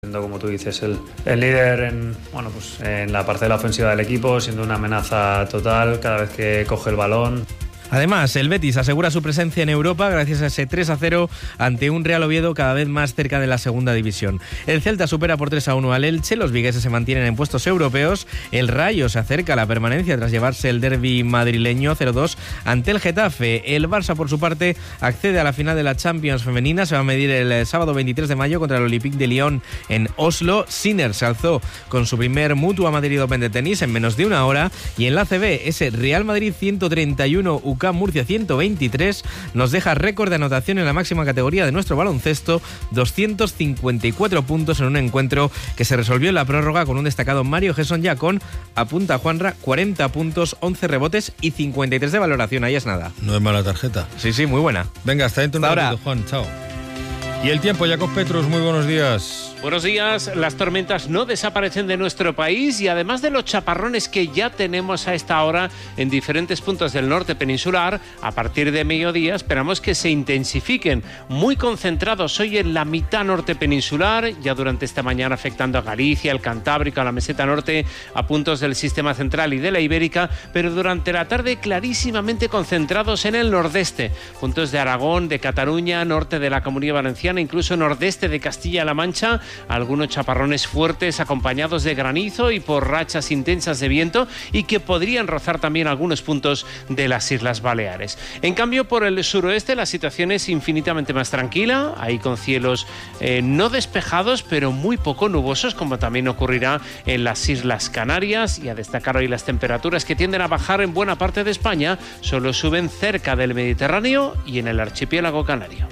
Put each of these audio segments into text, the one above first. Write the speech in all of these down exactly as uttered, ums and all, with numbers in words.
Siendo, como tú dices, el, el líder en, bueno, pues en la parcela ofensiva del equipo, siendo una amenaza total cada vez que coge el balón. Además, el Betis asegura su presencia en Europa gracias a ese tres a cero ante un Real Oviedo cada vez más cerca de la segunda división. El Celta supera por tres a uno al Elche, los vigueses se mantienen en puestos europeos, el Rayo se acerca a la permanencia tras llevarse el derbi madrileño cero dos ante el Getafe. El Barça, por su parte, accede a la final de la Champions femenina, se va a medir el sábado veintitrés de mayo contra el Olympique de Lyon en Oslo. Sinner se alzó con su primer Mutua Madrid Open de tenis en menos de una hora, y en la A C B ese Real Madrid ciento treinta y uno, U C A M Murcia ciento veintitrés nos deja récord de anotación en la máxima categoría de nuestro baloncesto, doscientos cincuenta y cuatro puntos en un encuentro que se resolvió en la prórroga con un destacado Mario Gesson Yacón, apunta Juanra, cuarenta puntos, once rebotes y cincuenta y tres de valoración, ahí es nada. No es mala tarjeta. Sí, sí, muy buena. Venga, hasta dentro un Hasta ratito, Juan, chao. Y el tiempo, Jacob Petrus, muy buenos días. Buenos días. Las tormentas no desaparecen de nuestro país y además de los chaparrones que ya tenemos a esta hora en diferentes puntos del norte peninsular, a partir de mediodía esperamos que se intensifiquen, muy concentrados hoy en la mitad norte peninsular, ya durante esta mañana afectando a Galicia, el Cantábrico, a la meseta norte, a puntos del sistema central y de la Ibérica, pero durante la tarde clarísimamente concentrados en el nordeste, puntos de Aragón, de Cataluña, norte de la Comunidad Valenciana, incluso nordeste de Castilla-La Mancha, algunos chaparrones fuertes acompañados de granizo y por rachas intensas de viento y que podrían rozar también algunos puntos de las Islas Baleares. En cambio, por el suroeste la situación es infinitamente más tranquila, ahí con cielos eh, no despejados pero muy poco nubosos, como también ocurrirá en las Islas Canarias, y a destacar hoy las temperaturas que tienden a bajar en buena parte de España, solo suben cerca del Mediterráneo y en el archipiélago canario.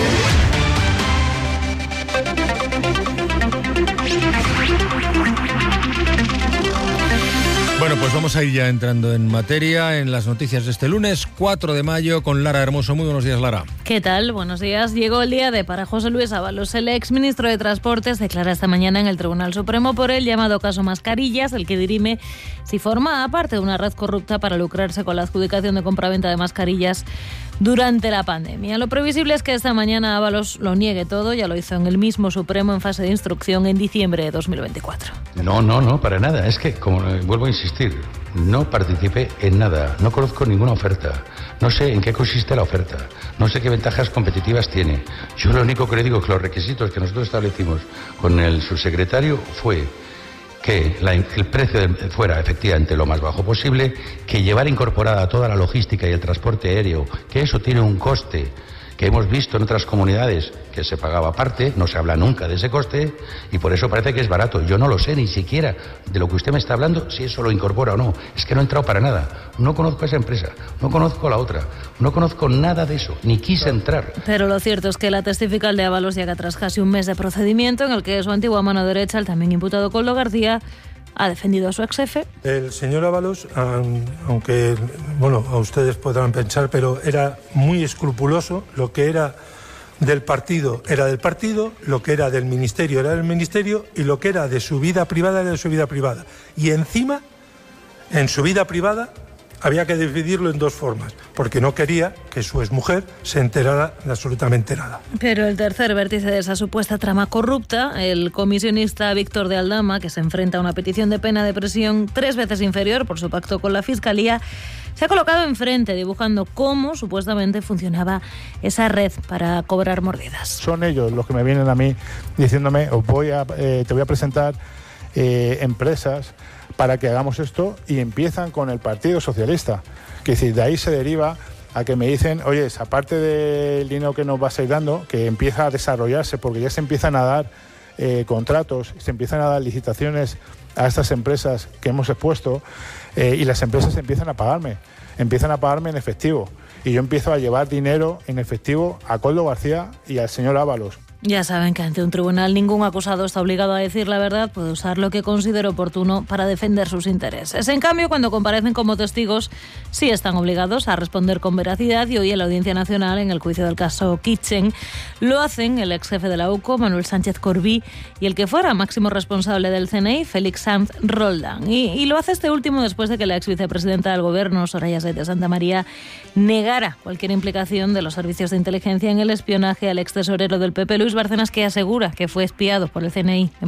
Bueno, pues vamos a ir ya entrando en materia en las noticias de este lunes cuatro de mayo con Lara Hermoso. Muy buenos días, Lara. ¿Qué tal? Buenos días. Llegó el día de para José Luis Ábalos. El exministro de Transportes declara esta mañana en el Tribunal Supremo por el llamado caso Mascarillas, el que dirime si forma parte de una red corrupta para lucrarse con la adjudicación de compraventa de mascarillas durante la pandemia. Lo previsible es que esta mañana Ábalos lo niegue todo, ya lo hizo en el mismo Supremo en fase de instrucción en diciembre de dos mil veinticuatro. No, no, no, para nada. Es que, como vuelvo a insistir, no participé en nada, no conozco ninguna oferta, no sé en qué consiste la oferta, no sé qué ventajas competitivas tiene. Yo lo único que le digo es que los requisitos que nosotros establecimos con el subsecretario fue que la, el precio fuera efectivamente lo más bajo posible, que llevara incorporada toda la logística y el transporte aéreo, que eso tiene un coste que hemos visto en otras comunidades que se pagaba aparte, no se habla nunca de ese coste y por eso parece que es barato. Yo no lo sé ni siquiera de lo que usted me está hablando, si eso lo incorpora o no. Es que no he entrado para nada. No conozco a esa empresa, no conozco a la otra, no conozco nada de eso, ni quise entrar. Pero lo cierto es que la testifical de Ábalos llega tras casi un mes de procedimiento en el que su antigua mano derecha, el también imputado Koldo García, ha defendido a su ex jefe. El señor Ábalos, aunque bueno, a ustedes podrán pensar, pero era muy escrupuloso. Lo que era del partido era del partido, lo que era del ministerio era del ministerio y lo que era de su vida privada era de su vida privada. Y encima, en su vida privada, había que dividirlo en dos formas, porque no quería que su exmujer se enterara de absolutamente nada. Pero el tercer vértice de esa supuesta trama corrupta, el comisionista Víctor de Aldama, que se enfrenta a una petición de pena de prisión tres veces inferior por su pacto con la Fiscalía, se ha colocado enfrente dibujando cómo supuestamente funcionaba esa red para cobrar mordidas. Son ellos los que me vienen a mí diciéndome, os voy a, eh, te voy a presentar eh, empresas para que hagamos esto, y empiezan con el Partido Socialista, que si de ahí se deriva a que me dicen, oye, aparte del dinero que nos vas a ir dando, que empieza a desarrollarse, porque ya se empiezan a dar eh, contratos, se empiezan a dar licitaciones a estas empresas que hemos expuesto, eh, y las empresas empiezan a pagarme, empiezan a pagarme en efectivo, y yo empiezo a llevar dinero en efectivo a Koldo García y al señor Ábalos. Ya saben que ante un tribunal ningún acusado está obligado a decir la verdad, puede usar lo que considere oportuno para defender sus intereses. En cambio, cuando comparecen como testigos, sí están obligados a responder con veracidad, y hoy en la Audiencia Nacional, en el juicio del caso Kitchen, lo hacen el ex jefe de la U C O, Manuel Sánchez Corbí, y el que fuera máximo responsable del C N I, Félix Sanz Roldán. Y, y lo hace este último después de que la ex vicepresidenta del Gobierno, Soraya Sáenz de Santa María, negara cualquier implicación de los servicios de inteligencia en el espionaje al ex tesorero del P P, Luis Bárcenas, que asegura que fue espiado por el C N I.